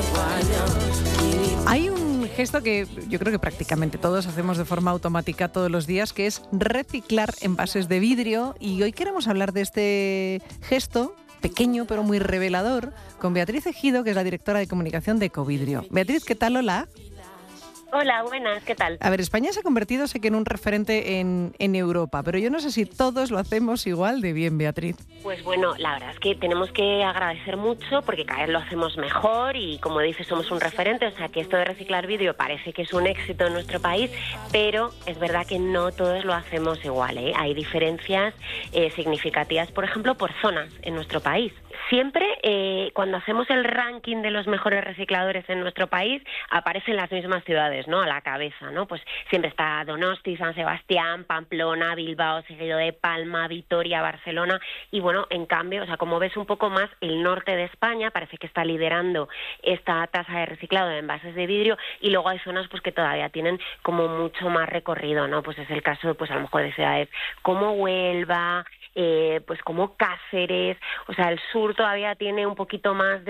Hay un gesto que yo creo que prácticamente todos hacemos de forma automática todos los días, que es reciclar envases de vidrio. Y hoy queremos hablar de este gesto pequeño pero muy revelador con Beatriz Ejido, que es la directora de comunicación de Ecovidrio. Beatriz, ¿qué tal? Hola. Hola, buenas, ¿qué tal? A ver, España se ha convertido, sé que en un referente en Europa, pero yo no sé si todos lo hacemos igual de bien, Beatriz. Pues bueno, la verdad es que tenemos que agradecer mucho porque cada vez lo hacemos mejor y, como dices, somos un referente, o sea que esto de reciclar vidrio parece que es un éxito en nuestro país, pero es verdad que no todos lo hacemos igual, ¿eh? Hay diferencias significativas, por ejemplo, por zonas en nuestro país. Siempre, cuando hacemos el ranking de los mejores recicladores en nuestro país, aparecen las mismas ciudades, ¿no? A la cabeza, ¿no? Pues siempre está Donosti, San Sebastián, Pamplona, Bilbao, seguido de Palma, Vitoria, Barcelona. Y bueno, en cambio, o sea, como ves un poco más, el norte de España parece que está liderando esta tasa de reciclado de envases de vidrio, y luego hay zonas pues que todavía tienen como mucho más recorrido, ¿no? Pues es el caso, pues a lo mejor de ciudades como Huelva, pues como Cáceres, o sea, el sur todavía tiene un poquito más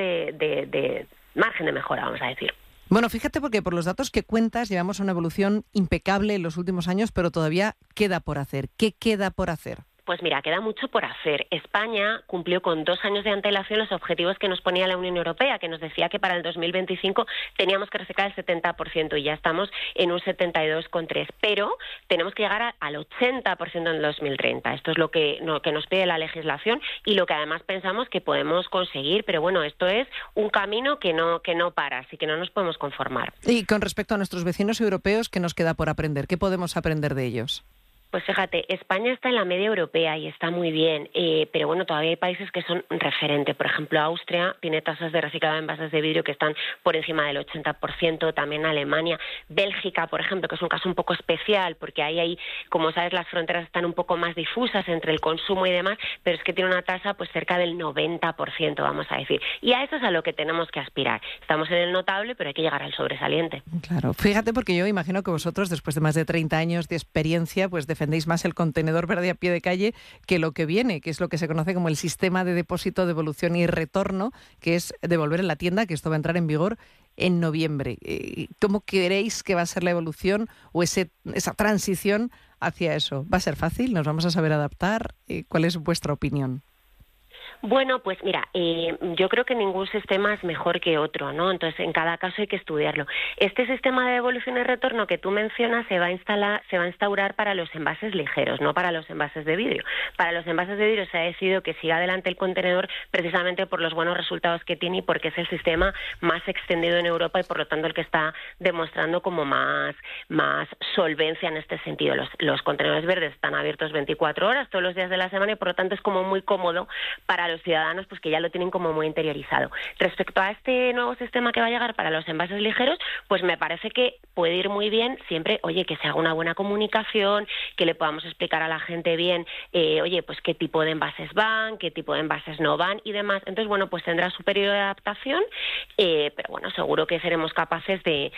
de margen de mejora, vamos a decir. Bueno, fíjate, porque por los datos que cuentas llevamos una evolución impecable en los últimos años, pero todavía queda por hacer. ¿Qué queda por hacer? Pues mira, queda mucho por hacer. España cumplió con 2 años de antelación los objetivos que nos ponía la Unión Europea, que nos decía que para el 2025 teníamos que reciclar el 70%, y ya estamos en un 72,3%, pero tenemos que llegar al 80% en el 2030. Esto es lo que nos pide la legislación y lo que además pensamos que podemos conseguir, pero bueno, esto es un camino que no para, así que no nos podemos conformar. Y con respecto a nuestros vecinos europeos, ¿qué nos queda por aprender? ¿Qué podemos aprender de ellos? Pues fíjate, España está en la media europea y está muy bien, pero bueno, todavía hay países que son referente. Por ejemplo, Austria tiene tasas de reciclado de envases de vidrio que están por encima del 80%, también Alemania. Bélgica, por ejemplo, que es un caso un poco especial, porque ahí, como sabes, las fronteras están un poco más difusas entre el consumo y demás, pero es que tiene una tasa pues cerca del 90%, vamos a decir. Y a eso es a lo que tenemos que aspirar. Estamos en el notable, pero hay que llegar al sobresaliente. Claro, fíjate, porque yo imagino que vosotros, después de más de 30 años de experiencia, pues defendéis más el contenedor verde a pie de calle que lo que viene, que es lo que se conoce como el sistema de depósito, devolución y retorno, que es devolver en la tienda, que esto va a entrar en vigor en noviembre. ¿Cómo creéis que va a ser la evolución o esa transición hacia eso? ¿Va a ser fácil? ¿Nos vamos a saber adaptar? ¿Cuál es vuestra opinión? Bueno, pues mira, yo creo que ningún sistema es mejor que otro, ¿no? Entonces, en cada caso hay que estudiarlo. Este sistema de devolución y retorno que tú mencionas se va a instaurar para los envases ligeros, no para los envases de vidrio. Para los envases de vidrio se ha decidido que siga adelante el contenedor precisamente por los buenos resultados que tiene y porque es el sistema más extendido en Europa y por lo tanto el que está demostrando como más solvencia en este sentido. Los contenedores verdes están abiertos 24 horas todos los días de la semana y por lo tanto es como muy cómodo para los ciudadanos, pues que ya lo tienen como muy interiorizado. Respecto a este nuevo sistema que va a llegar para los envases ligeros, pues me parece que puede ir muy bien siempre, oye, que se haga una buena comunicación, que le podamos explicar a la gente bien, oye, pues qué tipo de envases van, qué tipo de envases no van y demás. Entonces, bueno, pues tendrá su periodo de adaptación, pero bueno, seguro que seremos capaces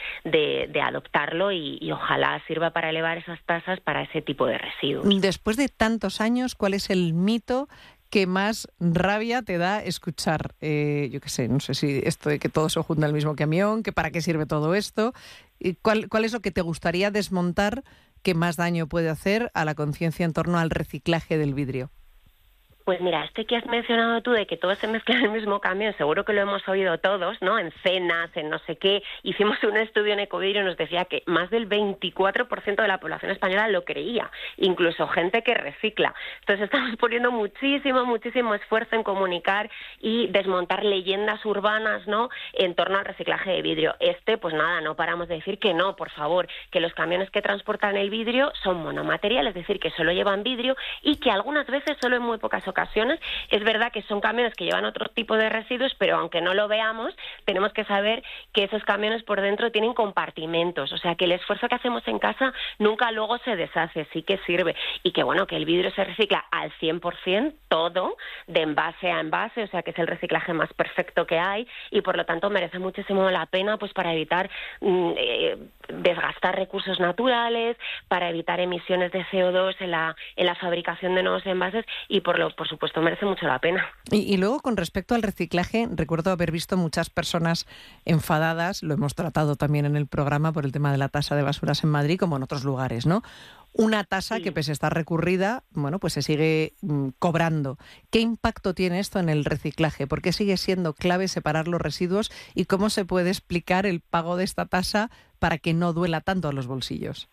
de adoptarlo y ojalá sirva para elevar esas tasas para ese tipo de residuos. Después de tantos años, ¿cuál es el mito que más rabia te da escuchar? Yo qué sé, no sé si esto de que todo se junta en el mismo camión, que para qué sirve todo esto. ¿Cuál es lo que te gustaría desmontar que más daño puede hacer a la conciencia en torno al reciclaje del vidrio? Pues mira, que has mencionado tú de que todo se mezcla en el mismo camión, seguro que lo hemos oído todos, ¿no? En cenas, en no sé qué. Hicimos un estudio en Ecovidrio y nos decía que más del 24% de la población española lo creía, incluso gente que recicla. Entonces estamos poniendo muchísimo esfuerzo en comunicar y desmontar leyendas urbanas, ¿no?, en torno al reciclaje de vidrio. Pues nada, no paramos de decir que no, por favor, que los camiones que transportan el vidrio son monomaterial, es decir, que solo llevan vidrio y que algunas veces, solo en muy pocas ocasiones, es verdad que son camiones que llevan otro tipo de residuos, pero aunque no lo veamos, tenemos que saber que esos camiones por dentro tienen compartimentos, o sea que el esfuerzo que hacemos en casa nunca luego se deshace, sí que sirve, y que bueno, que el vidrio se recicla al 100%, todo, de envase a envase, o sea que es el reciclaje más perfecto que hay, y por lo tanto merece muchísimo la pena pues para evitar desgastar recursos naturales, para evitar emisiones de CO2 en la fabricación de nuevos envases y por supuesto merece mucho la pena. Y luego con respecto al reciclaje, recuerdo haber visto muchas personas enfadadas, lo hemos tratado también en el programa por el tema de la tasa de basuras en Madrid como en otros lugares, ¿no? Una tasa que pese a estar recurrida, bueno, pues se sigue cobrando. ¿Qué impacto tiene esto en el reciclaje? ¿Por qué sigue siendo clave separar los residuos? ¿Y cómo se puede explicar el pago de esta tasa para que no duela tanto a los bolsillos?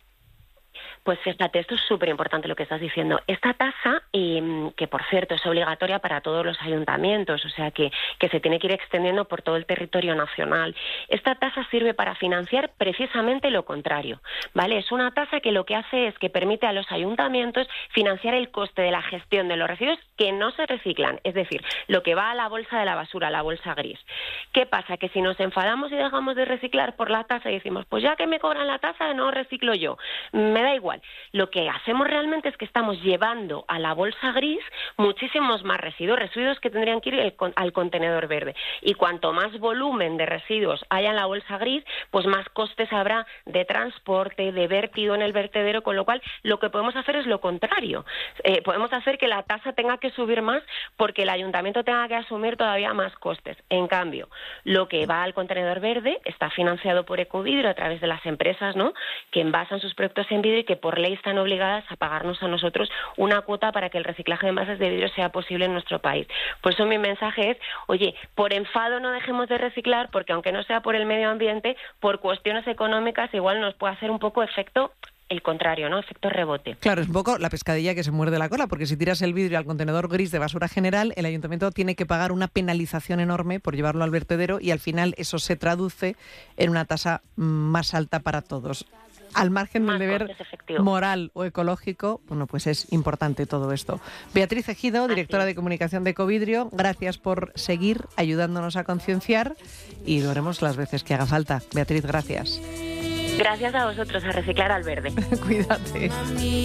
Pues fíjate, esto es súper importante lo que estás diciendo. Esta tasa, que por cierto es obligatoria para todos los ayuntamientos, o sea que se tiene que ir extendiendo por todo el territorio nacional, esta tasa sirve para financiar precisamente lo contrario, ¿vale? Es una tasa que lo que hace es que permite a los ayuntamientos financiar el coste de la gestión de los residuos que no se reciclan, es decir, lo que va a la bolsa de la basura, la bolsa gris. ¿Qué pasa? Que si nos enfadamos y dejamos de reciclar por la tasa y decimos, pues ya que me cobran la tasa, no reciclo yo, me da igual. Lo que hacemos realmente es que estamos llevando a la bolsa gris muchísimos más residuos que tendrían que ir al contenedor verde. Y cuanto más volumen de residuos haya en la bolsa gris, pues más costes habrá de transporte, de vertido en el vertedero, con lo cual lo que podemos hacer es lo contrario. Podemos hacer que la tasa tenga que subir más porque el ayuntamiento tenga que asumir todavía más costes. En cambio, lo que va al contenedor verde está financiado por Ecovidrio a través de las empresas, ¿no?, que envasan sus productos en vidrio y que por ley están obligadas a pagarnos a nosotros una cuota para que el reciclaje de envases de vidrio sea posible en nuestro país. Por eso mi mensaje es, oye, por enfado no dejemos de reciclar, porque aunque no sea por el medio ambiente, por cuestiones económicas igual nos puede hacer un poco efecto el contrario, ¿no? Efecto rebote. Claro, es un poco la pescadilla que se muerde la cola, porque si tiras el vidrio al contenedor gris de basura general, el ayuntamiento tiene que pagar una penalización enorme por llevarlo al vertedero y al final eso se traduce en una tasa más alta para todos. Al margen del deber moral o ecológico, bueno, pues es importante todo esto. Beatriz Ejido, directora de comunicación de Ecovidrio, gracias por seguir ayudándonos a concienciar y lo haremos las veces que haga falta. Beatriz, gracias. Gracias a vosotros, a reciclar al verde. Cuídate.